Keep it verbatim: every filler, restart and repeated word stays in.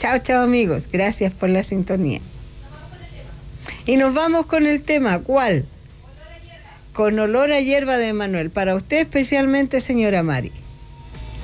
Chao, chao amigos, gracias por la sintonía. Y nos vamos con el tema, ¿cuál? Con olor a hierba de Manuel, para usted especialmente, señora Mari.